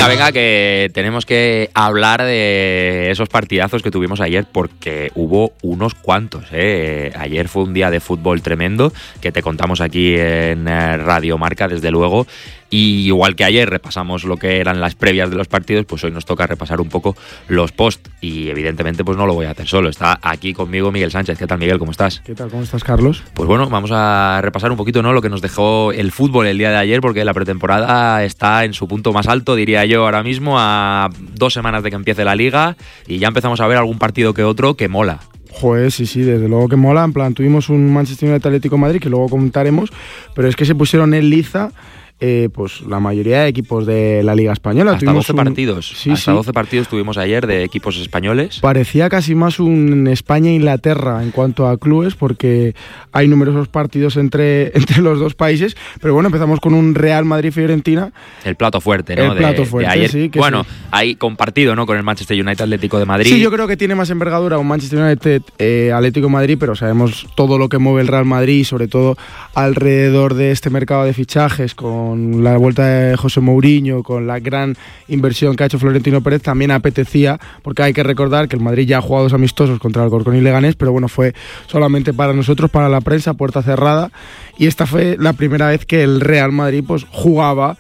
Venga, que tenemos que hablar de esos partidazos que tuvimos ayer, porque hubo unos cuantos, ¿eh? Ayer fue un día de fútbol tremendo, que te contamos aquí en Radio Marca, desde luego. Y igual que ayer repasamos lo que eran las previas de los partidos, pues hoy nos toca repasar un poco los post. Y evidentemente pues no lo voy a hacer solo. Está aquí conmigo Miguel Sánchez. ¿Qué tal, Miguel? ¿Cómo estás? ¿Qué tal? ¿Cómo estás, Carlos? Pues bueno, vamos a repasar un poquito, ¿no?, lo que nos dejó el fútbol el día de ayer, porque la pretemporada está en su punto más alto, diría yo, ahora mismo, a 2 semanas de que empiece la Liga, y ya empezamos a ver algún partido que otro que mola. Joder, sí, desde luego que mola. En plan, tuvimos un Manchester United Atlético de Madrid, que luego comentaremos, pero es que se pusieron en liza pues la mayoría de equipos de la Liga Española. Hasta 12 partidos. Sí, hasta 12 partidos tuvimos ayer de equipos españoles. Parecía casi más un España-Inglaterra en cuanto a clubes, porque hay numerosos partidos entre los dos países. Pero bueno, empezamos con un Real Madrid-Fiorentina. El plato fuerte, ¿no? El plato fuerte, de ayer. Sí. Que bueno, sí. Ahí compartido, ¿no?, con el Manchester United Atlético de Madrid. Sí, yo creo que tiene más envergadura un Manchester United Atlético de Madrid, pero sabemos todo lo que mueve el Real Madrid, y sobre todo alrededor de este mercado de fichajes, con la vuelta de José Mourinho, con la gran inversión que ha hecho Florentino Pérez. También apetecía, porque hay que recordar que el Madrid ya ha jugado 2 amistosos contra el Alcorcón y Leganés, pero bueno, fue solamente para nosotros, para la prensa, puerta cerrada, y esta fue la primera vez que el Real Madrid pues jugaba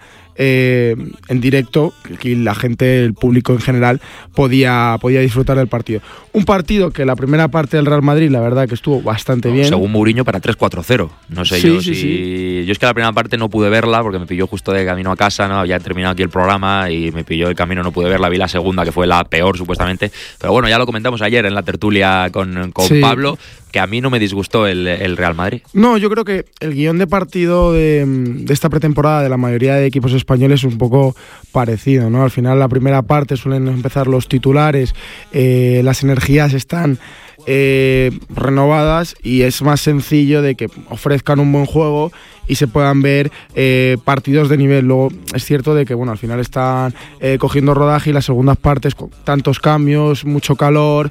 en directo, que la gente, el público en general, podía disfrutar del partido. Un partido que la primera parte del Real Madrid, la verdad que estuvo bastante bien. Según Mourinho, para 3-4-0. No sé, sí. Yo es que la primera parte no pude verla porque me pilló justo de camino a casa, ¿no? Había terminado aquí el programa y me pilló de camino, no pude verla. Vi la segunda, que fue la peor, supuestamente. Pero bueno, ya lo comentamos ayer en la tertulia con Pablo, que a mí no me disgustó el Real Madrid. No, yo creo que el guión de partido de esta pretemporada de la mayoría de equipos españoles es un poco parecido, ¿no? Al final, la primera parte suelen empezar los titulares, las energías están renovadas, y es más sencillo de que ofrezcan un buen juego y se puedan ver partidos de nivel. Luego es cierto de que bueno, al final están cogiendo rodaje, y las segundas partes, con tantos cambios, mucho calor,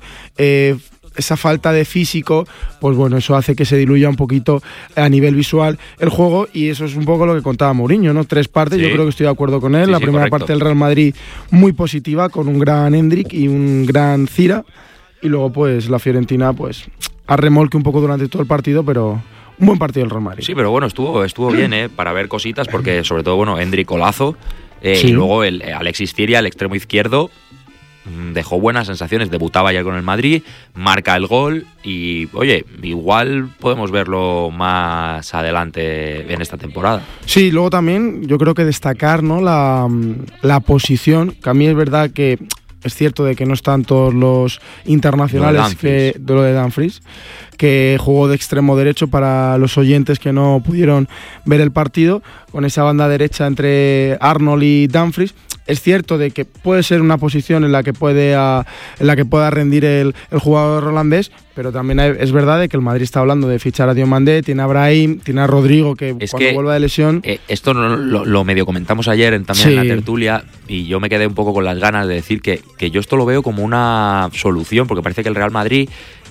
esa falta de físico, pues bueno, eso hace que se diluya un poquito a nivel visual el juego, y eso es un poco lo que contaba Mourinho, ¿no? 3 partes, sí. Yo creo que estoy de acuerdo con él. La primera parte del Real Madrid muy positiva, con un gran Hendrik y un gran Cira, y luego pues la Fiorentina pues a remolque un poco durante todo el partido, pero un buen partido del Real Madrid. Sí, pero bueno, estuvo bien, para ver cositas, porque sobre todo, bueno, Hendrik golazo, y luego el Alexis Ciria, el extremo izquierdo, dejó buenas sensaciones. Debutaba ya con el Madrid, marca el gol, y oye, igual podemos verlo más adelante en esta temporada. Sí, luego también yo creo que destacar, ¿no?, la posición, que a mí es verdad que es cierto de que no están todos los internacionales de lo de Dumfries, que jugó de extremo derecho, para los oyentes que no pudieron ver el partido, con esa banda derecha entre Arnold y Dumfries. Es cierto de que puede ser una posición en la que pueda rendir el jugador holandés, pero también es verdad de que el Madrid está hablando de fichar a Diomandé, tiene a Brahim, tiene a Rodrigo, que cuando vuelva de lesión... Esto lo medio comentamos ayer también en la tertulia, y yo me quedé un poco con las ganas de decir que yo esto lo veo como una solución, porque parece que el Real Madrid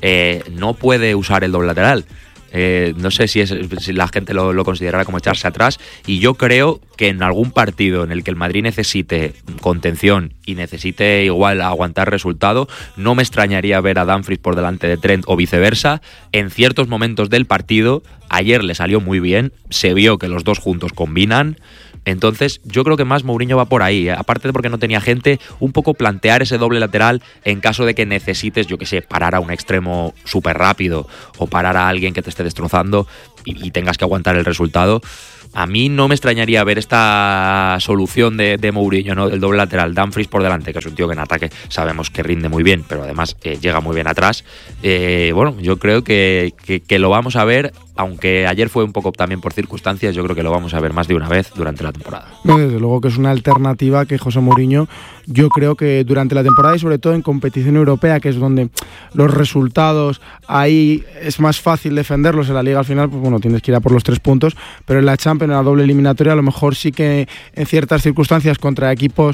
no puede usar el doble lateral. No sé si la gente lo considerará como echarse atrás, y yo creo que en algún partido en el que el Madrid necesite contención y necesite igual aguantar resultado, no me extrañaría ver a Dumfries por delante de Trent o viceversa en ciertos momentos del partido. Ayer le salió muy bien, se vio que los dos juntos combinan. Entonces yo creo que más Mourinho va por ahí, aparte de porque no tenía gente, un poco plantear ese doble lateral en caso de que necesites, yo qué sé, parar a un extremo súper rápido o parar a alguien que te esté destrozando y tengas que aguantar el resultado. A mí no me extrañaría ver esta solución de Mourinho, ¿no?, del doble lateral, Dumfries por delante, que es un tío que en ataque sabemos que rinde muy bien, pero además llega muy bien atrás. Bueno, yo creo que lo vamos a ver, aunque ayer fue un poco también por circunstancias. Yo creo que lo vamos a ver más de una vez durante la temporada. No, desde luego que es una alternativa que José Mourinho, yo creo que durante la temporada, y sobre todo en competición europea, que es donde los resultados ahí es más fácil defenderlos. En la Liga al final, pues bueno, tienes que ir a por los 3 puntos, pero en la Champions, en la doble eliminatoria, a lo mejor sí que en ciertas circunstancias contra equipos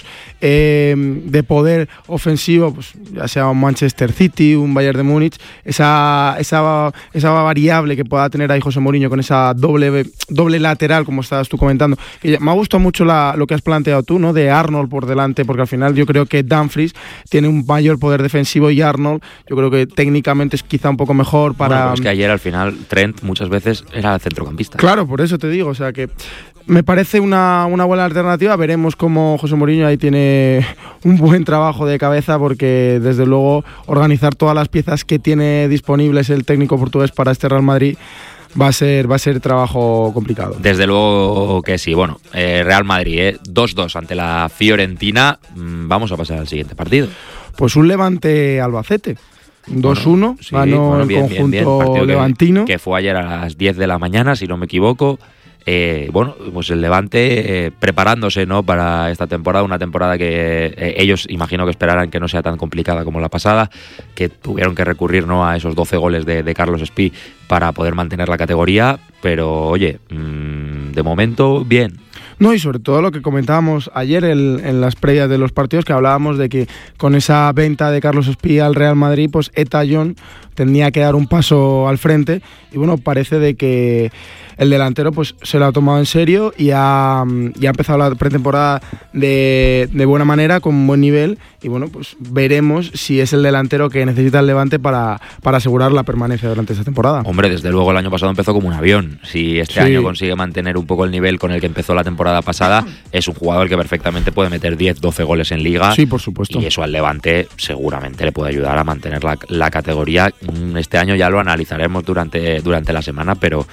de poder ofensivo, pues ya sea un Manchester City, un Bayern de Múnich, esa variable que pueda tener y José Mourinho con esa doble lateral, como estabas tú comentando. Y me ha gustado mucho lo que has planteado tú, ¿no? De Arnold por delante, porque al final yo creo que Dumfries tiene un mayor poder defensivo y Arnold yo creo que técnicamente es quizá un poco mejor para... Bueno, es que ayer al final Trent muchas veces era centrocampista. Claro, por eso te digo, o sea que me parece una buena alternativa. Veremos cómo José Mourinho ahí tiene un buen trabajo de cabeza, porque desde luego organizar todas las piezas que tiene disponibles el técnico portugués para este Real Madrid va a ser trabajo complicado. Desde luego que sí. Bueno, Real Madrid 2-2 ante la Fiorentina. Vamos a pasar al siguiente partido. Pues un Levante Albacete. 2-1, bueno, sí, ganó el conjunto levantino. Que fue ayer a las 10 de la mañana, si no me equivoco. Bueno, pues el Levante preparándose, ¿no?, para esta temporada, una temporada que ellos imagino que esperarán que no sea tan complicada como la pasada, que tuvieron que recurrir, ¿no?, a esos 12 goles de Carlos Espí para poder mantener la categoría, pero oye, de momento bien. No, y sobre todo lo que comentábamos ayer en las previas de los partidos, que hablábamos de que con esa venta de Carlos Espí al Real Madrid, pues Eta John tenía que dar un paso al frente, y bueno, parece de que el delantero pues se lo ha tomado en serio y ha empezado la pretemporada de buena manera, con buen nivel, y bueno, pues veremos si es el delantero que necesita el Levante para asegurar la permanencia durante esta temporada. Hombre, desde luego el año pasado empezó como un avión. Si este año consigue mantener un poco el nivel con el que empezó la temporada pasada, es un jugador que perfectamente puede meter 10-12 goles en Liga. Sí, por supuesto. Y eso al Levante seguramente le puede ayudar a mantener la categoría. Este año ya lo analizaremos durante la semana, pero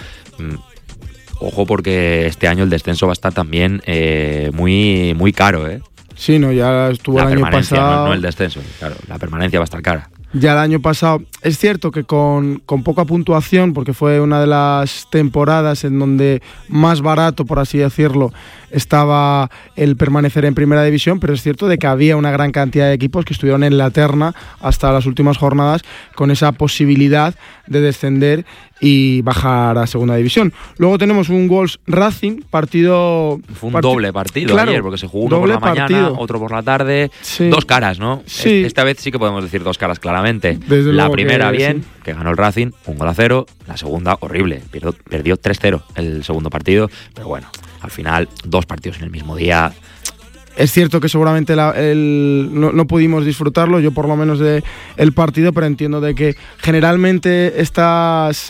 ojo, porque este año el descenso va a estar también muy, muy caro, ¿eh? Sí, no, ya estuvo el año pasado. No el descenso, claro, la permanencia va a estar cara. Ya el año pasado, es cierto que con poca puntuación, porque fue una de las temporadas en donde más barato, por así decirlo, estaba el permanecer en primera división, pero es cierto de que había una gran cantidad de equipos que estuvieron en la terna hasta las últimas jornadas con esa posibilidad de descender y bajar a segunda división. Luego tenemos un Wolves Racing, partido... Fue un doble partido, claro, ayer, porque se jugó uno por la mañana, otro por la tarde. Sí. Dos caras, ¿no? Sí. Esta vez sí que podemos decir dos caras claramente. Desde la primera que, bien, sí, que ganó el Racing, 1-0. La segunda, horrible, perdió 3-0 el segundo partido. Pero bueno, al final, dos partidos en el mismo día. Es cierto que seguramente no pudimos disfrutarlo, yo por lo menos del partido, pero entiendo de que generalmente estas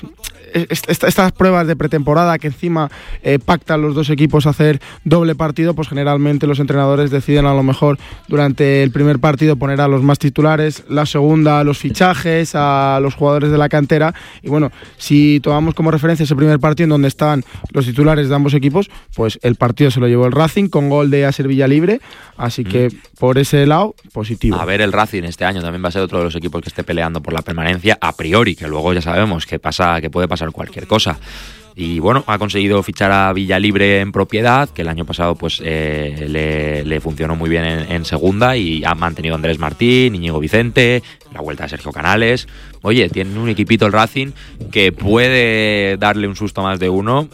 pruebas de pretemporada, que encima pactan los dos equipos hacer doble partido, pues generalmente los entrenadores deciden a lo mejor durante el primer partido poner a los más titulares, la segunda a los fichajes, a los jugadores de la cantera, y bueno, si tomamos como referencia ese primer partido en donde estaban los titulares de ambos equipos, pues el partido se lo llevó el Racing con gol de Aser Villalibre, así que por ese lado, positivo. A ver, el Racing este año también va a ser otro de los equipos que esté peleando por la permanencia a priori, que luego ya sabemos que puede pasar cualquier cosa. Y bueno, ha conseguido fichar a Villalibre en propiedad, que el año pasado pues le funcionó muy bien en segunda, y ha mantenido a Andrés Martín, Íñigo Vicente, la vuelta de Sergio Canales. Oye, tiene un equipito el Racing que puede darle un susto a más de uno,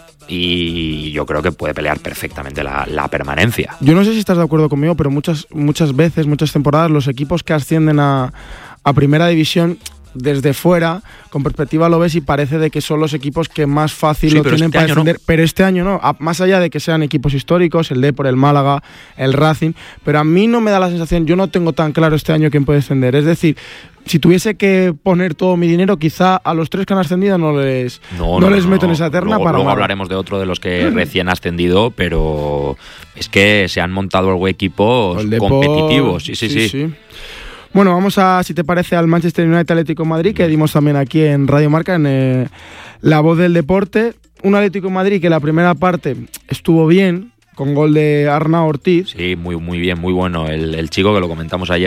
y yo creo que puede pelear perfectamente la permanencia. Yo no sé si estás de acuerdo conmigo, pero muchas veces, muchas temporadas, los equipos que ascienden a primera división, desde fuera, con perspectiva lo ves y parece de que son los equipos que más fácil lo tienen para defender, no. Pero este año no, más allá de que sean equipos históricos, el Depor, el Málaga, el Racing, pero a mí no me da la sensación, yo no tengo tan claro este año quién puede descender, es decir, si tuviese que poner todo mi dinero, quizá a los tres que han ascendido no les meto en esa terna. Luego hablaremos de otro de los que recién ha ascendido, pero es que se han montado algo equipos competitivos, sí. Bueno, vamos si te parece, al Manchester United Atlético de Madrid, que dimos también aquí en Radio Marca, en La Voz del Deporte. Un Atlético de Madrid que la primera parte estuvo bien, con gol de Arnau Ortiz. Sí, muy bien, muy bueno. El chico, que lo comentamos ayer,